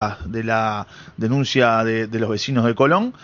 de la denuncia de los vecinos de Colón.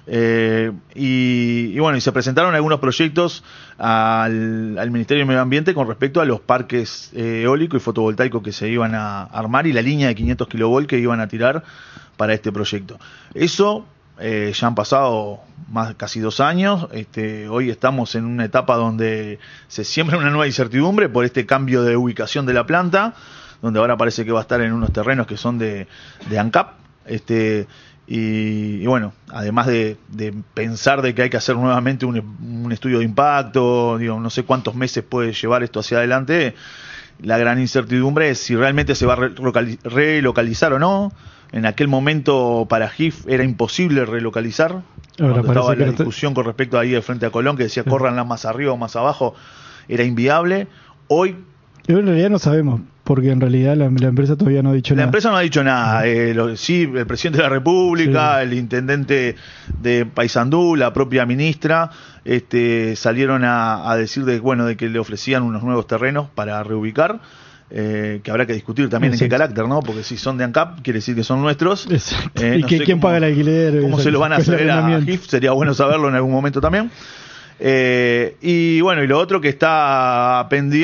Y bueno, y se presentaron algunos proyectos al Ministerio de Medio Ambiente con respecto a los parques eólicos y fotovoltaicos que se iban a armar y la línea de 500 kilovolt que iban a tirar para este proyecto. Eso ya han pasado casi 2 años. Hoy estamos en una etapa donde se siembra una nueva incertidumbre por este cambio de ubicación de la planta, donde ahora parece que va a estar en unos terrenos que son de ANCAP. Y bueno, además de pensar de que hay que hacer nuevamente un estudio de impacto, no sé cuántos meses puede llevar esto hacia adelante, la gran incertidumbre es si realmente se va a relocalizar o no. En aquel momento para GIF era imposible relocalizar. Ahora estaba la discusión con respecto ahí de frente a Colón, que decía corranla más arriba o más abajo, era inviable. Hoy en realidad no sabemos, porque en realidad la empresa todavía no ha dicho nada. La empresa no ha dicho nada. Sí, el presidente de la República, el intendente de Paysandú, la propia ministra, salieron a decir de que le ofrecían unos nuevos terrenos para reubicar, que habrá que discutir también en qué carácter, ¿no? Porque si son de ANCAP, quiere decir que son nuestros. ¿Y no quién paga el alquiler? ¿Cómo se lo van a hacer a GIF? Sería bueno saberlo en algún momento también. Y bueno, y lo otro que está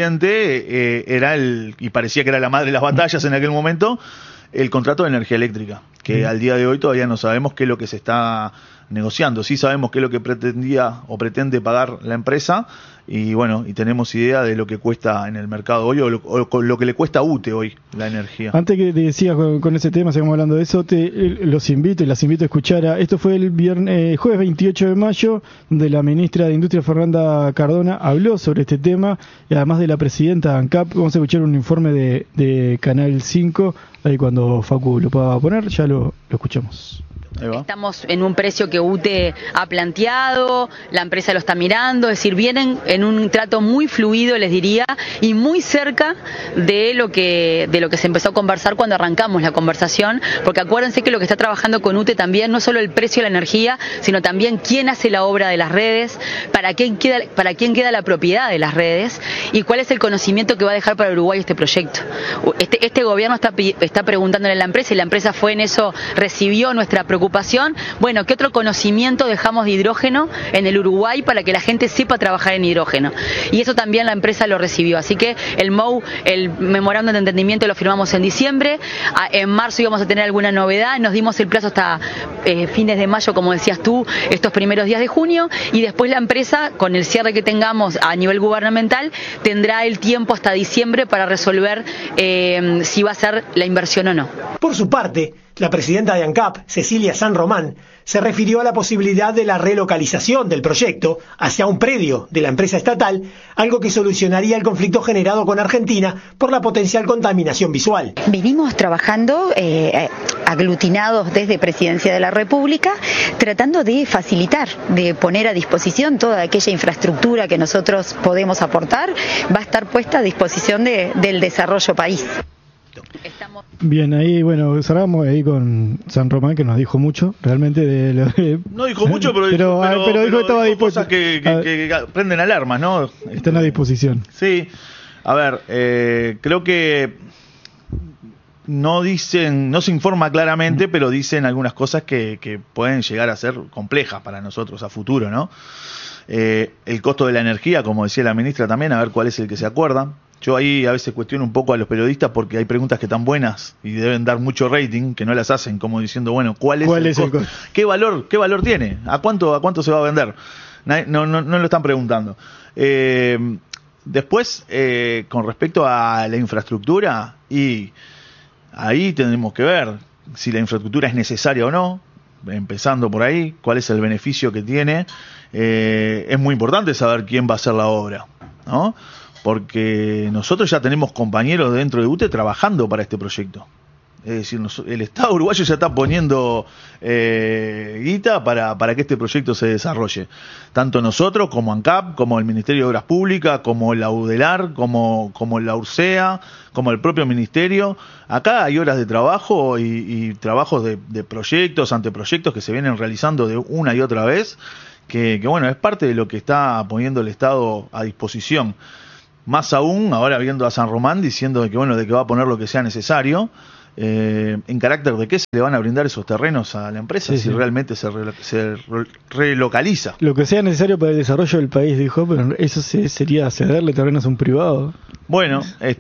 pendiente era y parecía que era la madre de las batallas en aquel momento, el contrato de energía eléctrica, que al día de hoy todavía no sabemos qué es lo que se está negociando. Sí sabemos qué es lo que pretendía o pretende pagar la empresa, y bueno, y tenemos idea de lo que cuesta en el mercado hoy o lo que le cuesta a UTE hoy la energía. Antes que te decía con ese tema, seguimos hablando de eso, las invito a escuchar esto fue el jueves 28 de mayo, donde la ministra de Industria Fernanda Cardona habló sobre este tema, y además de la presidenta de ANCAP. Vamos a escuchar un informe de Canal 5, ahí cuando Facu lo pueda poner, ya lo escuchamos. Estamos en un precio que UTE ha planteado, la empresa lo está mirando, es decir, vienen en un trato muy fluido, les diría, y muy cerca de lo que se empezó a conversar cuando arrancamos la conversación, porque acuérdense que lo que está trabajando con UTE también no solo el precio de la energía, sino también quién hace la obra de las redes, para quién queda la propiedad de las redes y cuál es el conocimiento que va a dejar para Uruguay este proyecto. Este gobierno está preguntándole a la empresa, y la empresa fue en eso, recibió nuestra preocupación. Bueno, ¿qué otro conocimiento dejamos de hidrógeno en el Uruguay para que la gente sepa trabajar en hidrógeno? Y eso también la empresa lo recibió. Así que el MOU, el memorándum de entendimiento, lo firmamos en diciembre. En marzo íbamos a tener alguna novedad. Nos dimos el plazo hasta fines de mayo, como decías tú, estos primeros días de junio. Y después la empresa, con el cierre que tengamos a nivel gubernamental, tendrá el tiempo hasta diciembre para resolver si va a ser la inversión o no. Por su parte, la presidenta de ANCAP, Cecilia San Román, se refirió a la posibilidad de la relocalización del proyecto hacia un predio de la empresa estatal, algo que solucionaría el conflicto generado con Argentina por la potencial contaminación visual. Venimos trabajando aglutinados desde Presidencia de la República, tratando de facilitar, de poner a disposición toda aquella infraestructura que nosotros podemos aportar, va a estar puesta a disposición del desarrollo país. Bien, ahí bueno, cerramos ahí con San Román, que nos dijo mucho, realmente no dijo mucho, pero dijo que estaba dispuesto. Cosas que prenden alarmas, ¿no? Están a disposición. Sí, a ver, creo que no se informa claramente, pero dicen algunas cosas que pueden llegar a ser complejas para nosotros a futuro, ¿no? El costo de la energía, como decía la ministra también, a ver cuál es el que se acuerda. Yo ahí a veces cuestiono un poco a los periodistas porque hay preguntas que están buenas y deben dar mucho rating, que no las hacen, como diciendo, bueno, ¿cuál es el costo? ¿Qué valor tiene? ¿A cuánto se va a vender? No lo están preguntando. Después, con respecto a la infraestructura, y ahí tendremos que ver si la infraestructura es necesaria o no, empezando por ahí, cuál es el beneficio que tiene. Es muy importante saber quién va a hacer la obra, ¿no? Porque nosotros ya tenemos compañeros dentro de UTE trabajando para este proyecto. Es decir, el Estado uruguayo ya está poniendo guita para que este proyecto se desarrolle. Tanto nosotros, como ANCAP, como el Ministerio de Obras Públicas, como la UDELAR, como la URSEA, como el propio Ministerio. Acá hay horas de trabajo y trabajos de proyectos, anteproyectos que se vienen realizando de una y otra vez, que bueno, es parte de lo que está poniendo el Estado a disposición. Más aún, ahora viendo a San Román diciendo de que va a poner lo que sea necesario, en carácter de qué se le van a brindar esos terrenos a la empresa, Sí, si sí. realmente se relocaliza. Lo que sea necesario para el desarrollo del país, dijo, pero eso sería cederle terrenos a un privado. Bueno,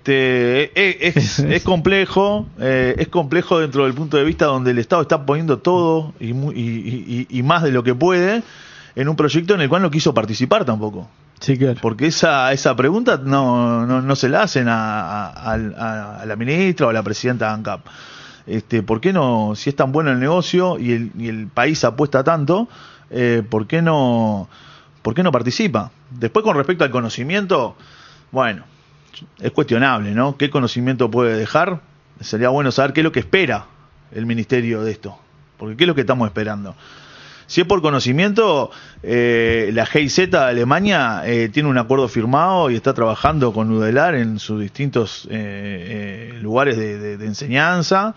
es complejo dentro del punto de vista donde el Estado está poniendo todo y más de lo que puede en un proyecto en el cual no quiso participar tampoco. Sí, claro. Porque esa pregunta no se la hacen a la ministra o a la presidenta de ANCAP. ¿Por qué no, si es tan bueno el negocio y el país apuesta tanto, ¿por qué no participa? Después, con respecto al conocimiento, bueno, es cuestionable, ¿no? ¿Qué conocimiento puede dejar? Sería bueno saber qué es lo que espera el ministerio de esto. Porque ¿qué es lo que estamos esperando? Si es por conocimiento, la GIZ de Alemania tiene un acuerdo firmado y está trabajando con Udelar en sus distintos lugares de enseñanza,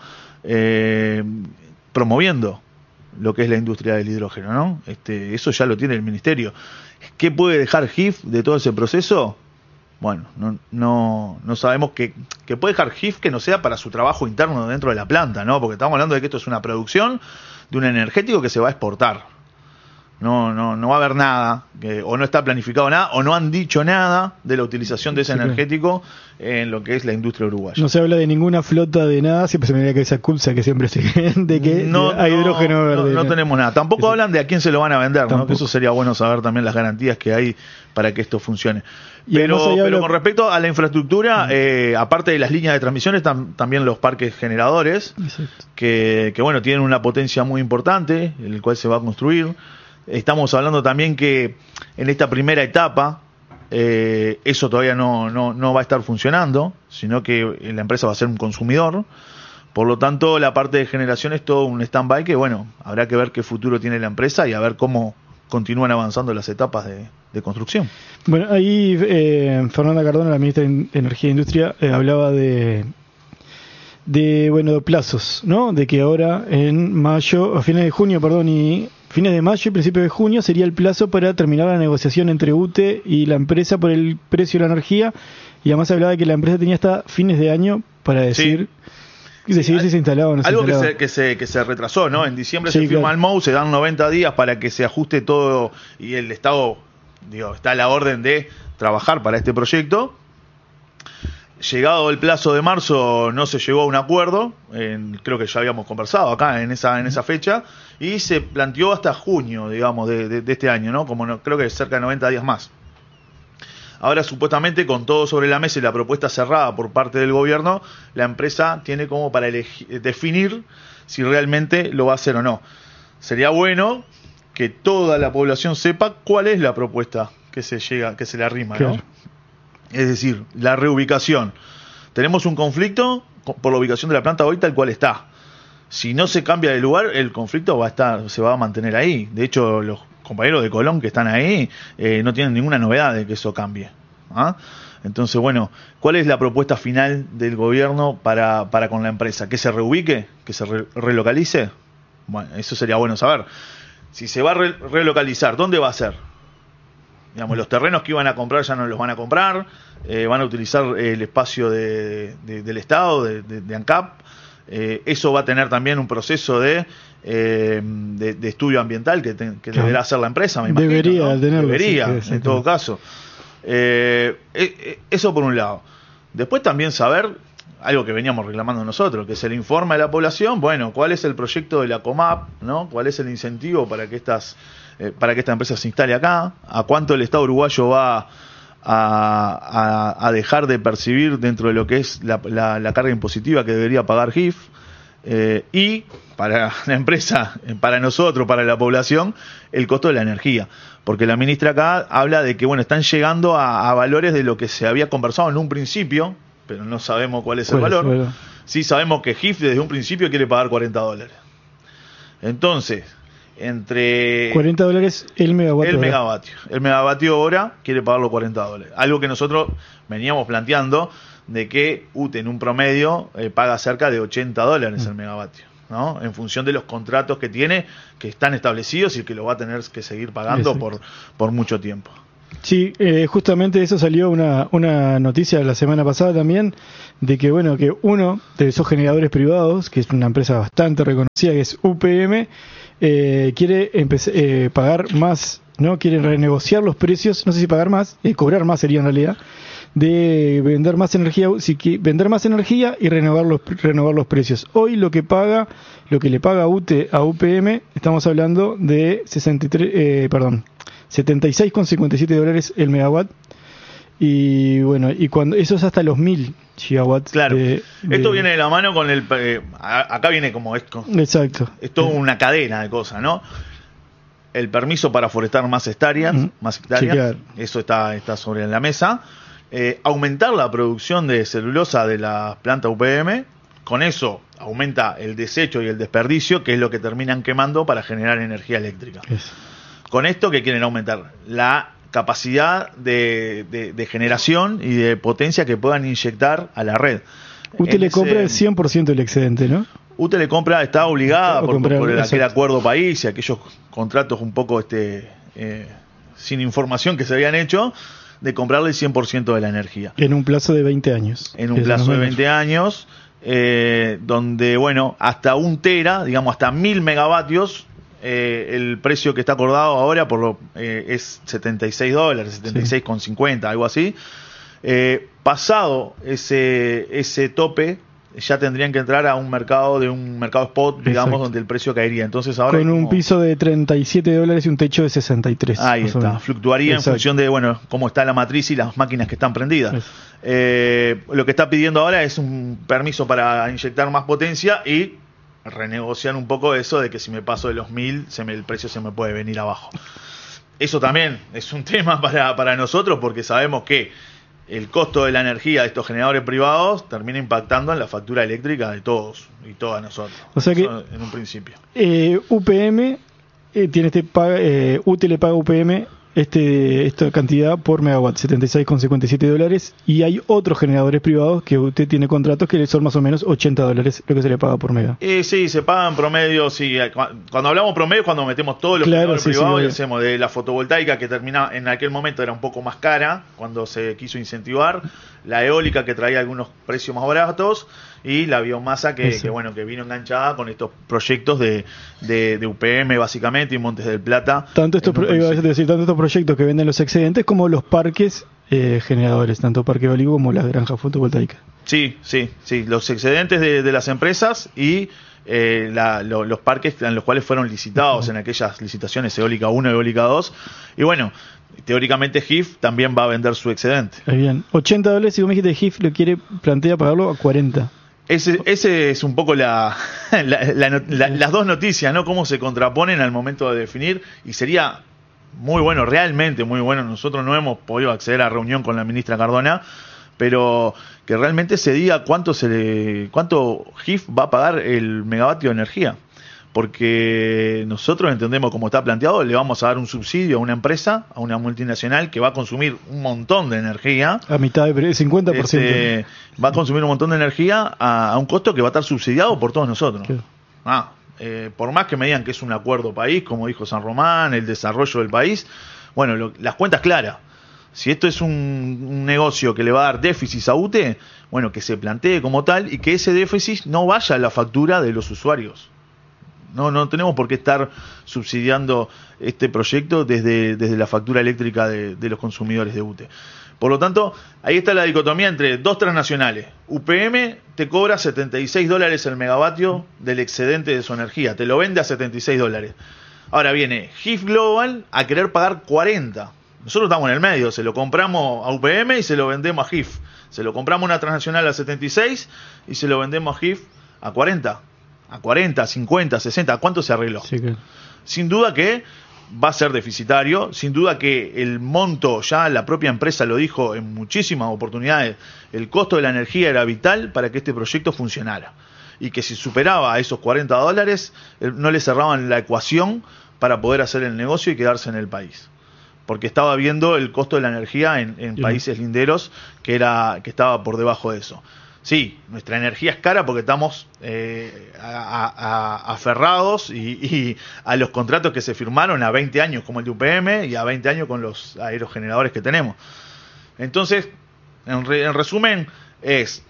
promoviendo lo que es la industria del hidrógeno, ¿no? Eso ya lo tiene el ministerio. ¿Qué puede dejar GIF de todo ese proceso? Bueno, no sabemos qué puede dejar GIF que no sea para su trabajo interno dentro de la planta, ¿no? Porque estamos hablando de que esto es una producción de un energético que se va a exportar. No va a haber nada, o no está planificado nada, o no han dicho nada de la utilización de ese energético en lo que es la industria uruguaya. No se habla de ninguna flota de nada, siempre se me da que esa CUPSA que siempre se de que hay hidrógeno verde. No tenemos nada. Tampoco hablan de a quién se lo van a vender, ¿no? Eso sería bueno saber también las garantías que hay para que esto funcione. Pero con respecto a la infraestructura, aparte de las líneas de transmisiones, también los parques generadores, que bueno, tienen una potencia muy importante, el cual se va a construir. Estamos hablando también que en esta primera etapa eso todavía no va a estar funcionando, sino que la empresa va a ser un consumidor. Por lo tanto, la parte de generación es todo un stand-by que, bueno, habrá que ver qué futuro tiene la empresa y a ver cómo continúan avanzando las etapas de construcción. Bueno, ahí Fernanda Cardona, la ministra de Energía e Industria, hablaba de plazos, ¿no? De que ahora en mayo, a fines de junio, y fines de mayo y principios de junio sería el plazo para terminar la negociación entre UTE y la empresa por el precio de la energía, y además hablaba de que la empresa tenía hasta fines de año para decidir si se instalaba o no se instalaba. Algo que se retrasó, ¿no? En diciembre se firma el MOU, se dan 90 días para que se ajuste todo y el Estado, está a la orden de trabajar para este proyecto. Llegado el plazo de marzo no se llegó a un acuerdo, creo que ya habíamos conversado acá en esa fecha, y se planteó hasta junio, digamos, de este año, ¿no? Creo que cerca de 90 días más. Ahora, supuestamente, con todo sobre la mesa y la propuesta cerrada por parte del gobierno, la empresa tiene como para definir si realmente lo va a hacer o no. Sería bueno que toda la población sepa cuál es la propuesta que se le arrima, ¿no? Claro. Es decir, la reubicación. Tenemos un conflicto por la ubicación de la planta hoy tal cual está. Si no se cambia de lugar, el conflicto se va a mantener ahí. De hecho, los compañeros de Colón que están ahí no tienen ninguna novedad de que eso cambie. Entonces, bueno, ¿cuál es la propuesta final del gobierno para con la empresa? ¿Que se reubique? ¿Que se relocalice? Bueno, eso sería bueno saber. Si se va a relocalizar, ¿dónde va a ser? Digamos, los terrenos que iban a comprar ya no los van a comprar, van a utilizar el espacio del Estado, de ANCAP. Eso va a tener también un proceso de estudio ambiental que deberá hacer la empresa, me imagino. Debería, en todo caso. Eso por un lado. Después también saber algo que veníamos reclamando nosotros, que se le informa a la población, bueno, cuál es el proyecto de la COMAP, ¿no? Cuál es el incentivo para que esta empresa se instale acá, a cuánto el Estado uruguayo va a dejar de percibir dentro de lo que es la carga impositiva que debería pagar GIF, y para la empresa, para nosotros, para la población, el costo de la energía. Porque la ministra acá habla de que, bueno, están llegando a valores de lo que se había conversado en un principio, pero no sabemos cuál es el valor. Sí sabemos que GIF desde un principio quiere pagar $40. Entonces, entre $40 el megavatio. El megavatio hora quiere pagar los $40. Algo que nosotros veníamos planteando de que UTE en un promedio paga cerca de $80 el megavatio, ¿no? En función de los contratos que tiene, que están establecidos y que lo va a tener que seguir pagando por mucho tiempo. Sí, justamente eso salió una noticia la semana pasada también, de que bueno, que uno de esos generadores privados, que es una empresa bastante reconocida, que es UPM, quiere pagar más, ¿no? Quiere renegociar los precios, no sé si pagar más, cobrar más sería en realidad, de vender más energía, vender más energía y renovar los precios. Hoy lo que le paga UTE a UPM, estamos hablando de 76,57 dólares el megawatt. Y bueno, y cuando eso es hasta los 1000 gigawatts. Claro, esto viene de la mano con el acá viene como esto. Exacto. Es toda una cadena de cosas, ¿no? El permiso para forestar más hectáreas, sí, claro. Eso está sobre la mesa. Aumentar la producción de celulosa de la planta UPM, con eso aumenta el desecho y el desperdicio, que es lo que terminan quemando para generar energía eléctrica. Eso. Con esto, ¿qué quieren aumentar? La capacidad de generación y de potencia que puedan inyectar a la red. UTE le compra el 100% del excedente, ¿no? UTE le compra, está obligada por aquel acuerdo país y aquellos contratos un poco sin información que se habían hecho, de comprarle el 100% de la energía. En un plazo de 20 años. En un plazo de 20 años, donde, bueno, hasta 1 tera, digamos, hasta 1000 megavatios, el precio que está acordado ahora es $76, 76,50, algo así. Pasado ese tope, ya tendrían que entrar a un mercado spot, digamos, exacto, donde el precio caería. Entonces ahora con un piso de $37 y un techo de 63. Ahí está, fluctuaría, exacto, en función de, bueno, cómo está la matriz y las máquinas que están prendidas. Lo que está pidiendo ahora es un permiso para inyectar más potencia y renegociar un poco eso de que si me paso de los 1000, el precio se me puede venir abajo. Eso también es un tema para nosotros, porque sabemos que el costo de la energía de estos generadores privados termina impactando en la factura eléctrica de todos y todas nosotros. O sea que eso en un principio. UPM tiene UTE le paga a UPM esta cantidad por megawatt, $76,57, y hay otros generadores privados que UTE tiene contratos que son más o menos $80 lo que se le paga por mega. Sí, se pagan promedio, sí. Cuando hablamos promedio, cuando metemos todos los generadores privados, y hacemos de la fotovoltaica, que termina en aquel momento era un poco más cara cuando se quiso incentivar, la eólica, que traía algunos precios más baratos, y la biomasa que vino enganchada con estos proyectos de UPM básicamente, y Montes del Plata. Tanto estos proyectos que venden los excedentes como los parques generadores, tanto parque eólico como las granjas fotovoltaicas. Sí, los excedentes de las empresas y los parques en los cuales fueron licitados en aquellas licitaciones eólica 1 y eólica 2. Y bueno, teóricamente GIF también va a vender su excedente. Bien, $80, si vos me dijiste GIF plantea pagarlo a 40. Ese es un poco las dos noticias, ¿no? Cómo se contraponen al momento de definir, y sería muy bueno, realmente muy bueno. Nosotros no hemos podido acceder a reunión con la ministra Cardona, pero que realmente se diga cuánto GIF va a pagar el megavatio de energía. Porque nosotros entendemos, como está planteado, le vamos a dar un subsidio a una empresa, a una multinacional que va a consumir un montón de energía. A mitad de 50%. Va a consumir un montón de energía a un costo que va a estar subsidiado por todos nosotros. Claro. Por más que me digan que es un acuerdo país, como dijo San Román, el desarrollo del país, bueno, las cuentas claras. Si esto es un negocio que le va a dar déficit a UTE, bueno, que se plantee como tal y que ese déficit no vaya a la factura de los usuarios. No tenemos por qué estar subsidiando este proyecto desde la factura eléctrica de los consumidores de UTE. Por lo tanto, ahí está la dicotomía entre dos transnacionales. UPM te cobra $76 el megavatio del excedente de su energía, te lo vende a $76. Ahora viene GIF Global a querer pagar 40. Nosotros estamos en el medio, se lo compramos a UPM y se lo vendemos a GIF. Se lo compramos a una transnacional a 76 y se lo vendemos a GIF a 40. A 40, 50, 60, ¿a cuánto se arregló? Sí, claro. Sin duda que va a ser deficitario, sin duda que el monto, ya la propia empresa lo dijo en muchísimas oportunidades, el costo de la energía era vital para que este proyecto funcionara. Y que si superaba esos $40, no le cerraban la ecuación para poder hacer el negocio y quedarse en el país. Porque estaba viendo el costo de la energía en países linderos que estaba por debajo de eso. sí, nuestra energía es cara porque estamos aferrados y a los contratos que se firmaron a 20 años como el de UPM y a 20 años con los aerogeneradores que tenemos. Entonces, en resumen, es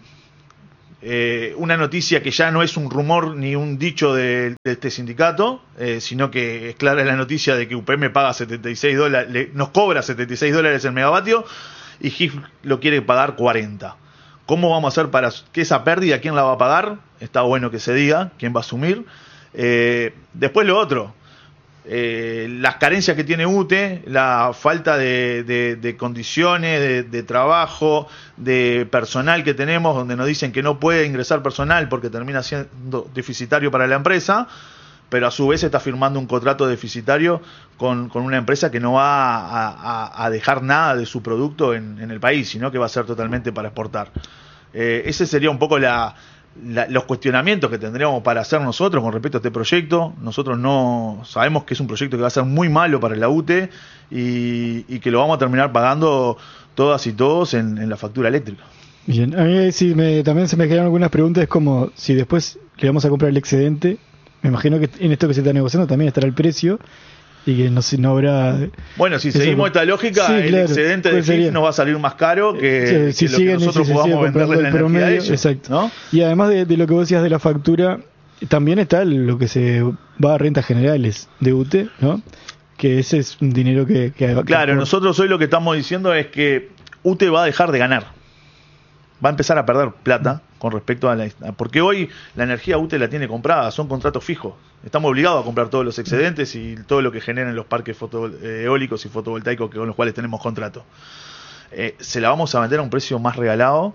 una noticia que ya no es un rumor ni un dicho de este sindicato, sino que es clara la noticia de que UPM paga $76, nos cobra $76 el megavatio y GIF lo quiere pagar 40. ¿Cómo vamos a hacer para que esa pérdida, quién la va a pagar? Está bueno que se diga, quién va a asumir. Después lo otro, las carencias que tiene UTE, la falta de condiciones, de trabajo, de personal que tenemos, donde nos dicen que no puede ingresar personal porque termina siendo deficitario para la empresa, pero a su vez está firmando un contrato deficitario con una empresa que no va a dejar nada de su producto en el país, sino que va a ser totalmente para exportar. Ese sería un poco los cuestionamientos que tendríamos para hacer nosotros con respecto a este proyecto. Nosotros no sabemos que es un proyecto que va a ser muy malo para la UTE y que lo vamos a terminar pagando todas y todos en la factura eléctrica. Bien, a mí sí, también se me quedaron algunas preguntas, es como si después le vamos a comprar el excedente. Me imagino que en esto que se está negociando también estará el precio y que no habrá... Bueno, si seguimos esta lógica, sí, el excedente de GIF nos va a salir más caro que, si lo que nosotros podamos venderle la energía a ellos. Exacto. ¿No? Y además de lo que vos decías de la factura, también está lo que se va a rentas generales de UTE, ¿no? Que ese es un dinero que claro, nosotros hoy lo que estamos diciendo es que UTE va a dejar de ganar. Va a empezar a perder plata con respecto a porque hoy la energía UTE la tiene comprada, son contratos fijos. Estamos obligados a comprar todos los excedentes y todo lo que generan los parques eólicos y fotovoltaicos con los cuales tenemos contrato. Se la vamos a vender a un precio más regalado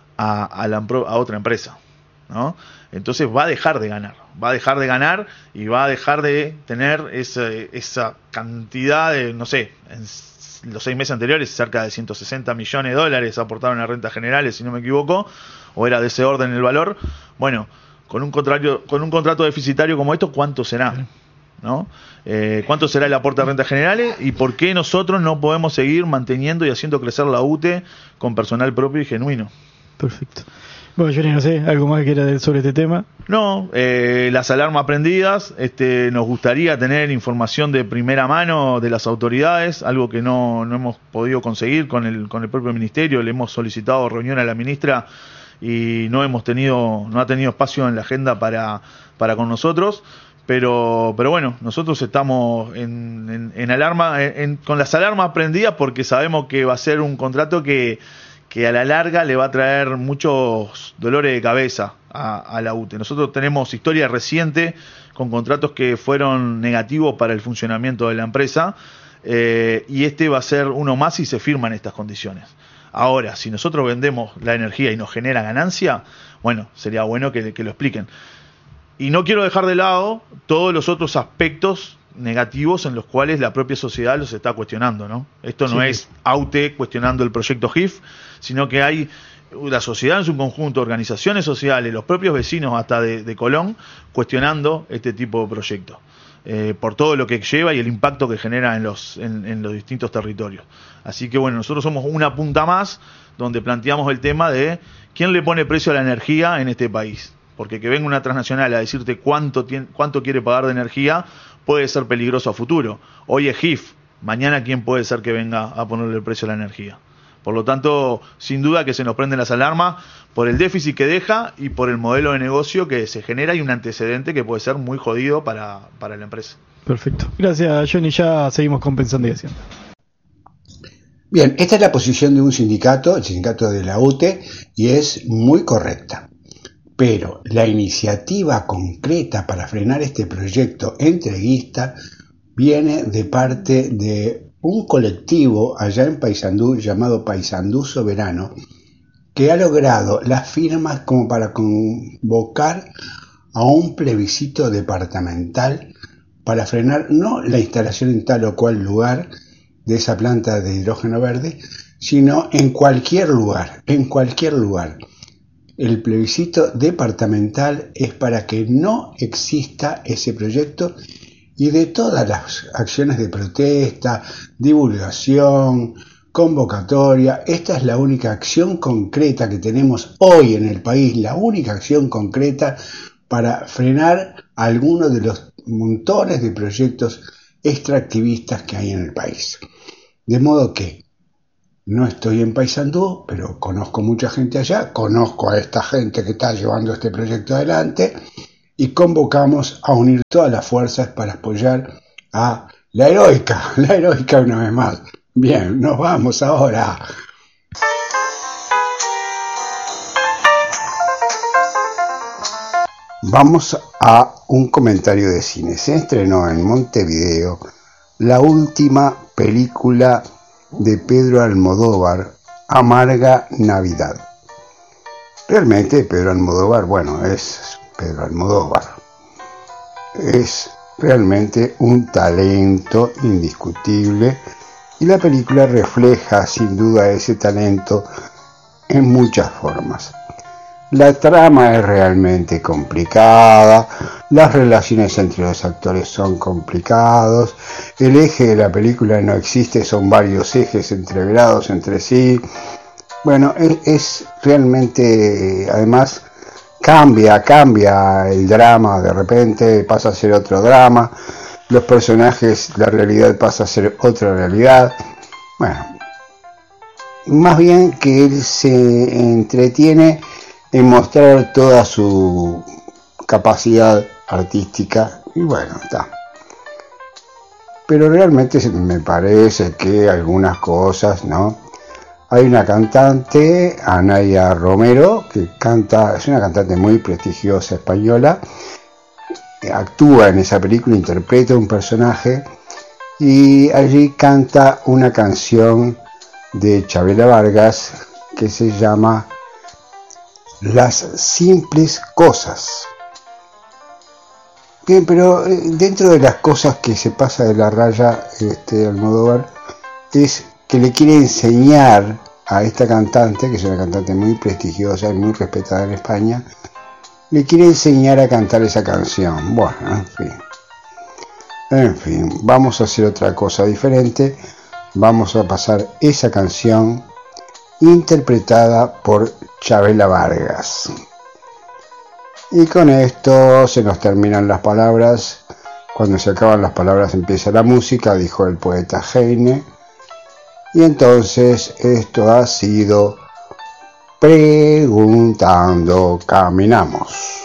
a otra empresa, ¿no? Entonces va a dejar de ganar y va a dejar de tener esa cantidad de, no sé, en los 6 meses anteriores cerca de $160 millones aportaron a rentas generales, si no me equivoco, o era de ese orden el valor. Bueno, con un contrato deficitario como esto, ¿cuánto será? ¿No? ¿Cuánto será el aporte a rentas generales? ¿Y por qué nosotros no podemos seguir manteniendo y haciendo crecer la UTE con personal propio y genuino? Perfecto. Bueno, Johnny, no sé, ¿algo más que quieras decir sobre este tema? No, las alarmas prendidas, nos gustaría tener información de primera mano de las autoridades, algo que no hemos podido conseguir con el propio ministerio. Le hemos solicitado reunión a la ministra y no ha tenido espacio en la agenda para con nosotros, pero bueno, nosotros estamos en alarma, con las alarmas prendidas porque sabemos que va a ser un contrato que a la larga le va a traer muchos dolores de cabeza a la UTE. Nosotros tenemos historia reciente con contratos que fueron negativos para el funcionamiento de la empresa, y este va a ser uno más si se firman estas condiciones. Ahora, si nosotros vendemos la energía y nos genera ganancia, bueno, sería bueno que lo expliquen. Y no quiero dejar de lado todos los otros aspectos negativos en los cuales la propia sociedad los está cuestionando, ¿no? Esto no es AUTE cuestionando el proyecto GIF, sino que hay la sociedad en su conjunto, organizaciones sociales, los propios vecinos hasta de Colón, cuestionando este tipo de proyectos, por todo lo que lleva y el impacto que genera en los distintos territorios. Así que bueno, nosotros somos una punta más donde planteamos el tema de quién le pone precio a la energía en este país, porque que venga una transnacional a decirte cuánto quiere pagar de energía puede ser peligroso a futuro. Hoy es GIF, mañana quién puede ser que venga a ponerle el precio a la energía. Por lo tanto, sin duda que se nos prenden las alarmas por el déficit que deja y por el modelo de negocio que se genera y un antecedente que puede ser muy jodido para la empresa. Perfecto. Gracias, Johnny. Ya seguimos compensando y haciendo. Bien, esta es la posición de un sindicato, el sindicato de la UTE, y es muy correcta. Pero la iniciativa concreta para frenar este proyecto entreguista viene de parte de un colectivo allá en Paysandú llamado Paysandú Soberano, que ha logrado las firmas como para convocar a un plebiscito departamental para frenar no la instalación en tal o cual lugar de esa planta de hidrógeno verde, sino en cualquier lugar. El plebiscito departamental es para que no exista ese proyecto y de todas las acciones de protesta, divulgación, convocatoria. Esta es la única acción concreta que tenemos hoy en el país, la única acción concreta para frenar algunos de los montones de proyectos extractivistas que hay en el país. De modo que no estoy en Paysandú, pero conozco mucha gente allá, conozco a esta gente que está llevando este proyecto adelante y convocamos a unir todas las fuerzas para apoyar a la heroica una vez más. Bien, nos vamos ahora. Vamos a un comentario de cine. Se estrenó en Montevideo la última película de Pedro Almodóvar, Amarga Navidad. Realmente Pedro Almodóvar, es Pedro Almodóvar. Es realmente un talento indiscutible y la película refleja sin duda ese talento en muchas formas. La trama es realmente complicada, las relaciones entre los actores son complicados, el eje de la película no existe, son varios ejes entreverados entre sí. Bueno, es realmente, además, cambia el drama, de repente pasa a ser otro drama, los personajes, la realidad pasa a ser otra realidad. Bueno, más bien que él se entretiene en mostrar toda su capacidad artística y bueno, está. Pero realmente me parece que algunas cosas, ¿no? Hay una cantante, Anaya Romero, que canta, es una cantante muy prestigiosa española, actúa en esa película, interpreta un personaje y allí canta una canción de Chabela Vargas que se llama Las simples cosas. Bien, pero dentro de las cosas que se pasa de la raya Almodóvar es que le quiere enseñar a esta cantante, que es una cantante muy prestigiosa y muy respetada en España, le quiere enseñar a cantar esa canción. Bueno, en fin, vamos a hacer otra cosa diferente. Vamos a pasar esa canción interpretada por Chabela Vargas. Y con esto se nos terminan las palabras. Cuando se acaban las palabras empieza la música, dijo el poeta Heine. Y entonces esto ha sido Preguntando Caminamos.